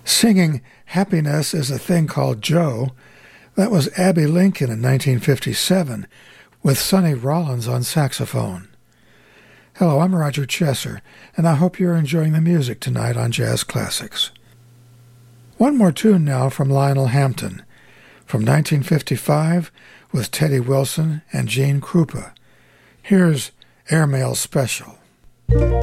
Singing Happiness is a Thing Called Joe, that was Abbey Lincoln in 1957 with Sonny Rollins on saxophone. Hello, I'm Roger Chesser, and I hope you're enjoying the music tonight on Jazz Classics. One more tune now from Lionel Hampton, from 1955 with Teddy Wilson and Gene Krupa. Here's Airmail Special.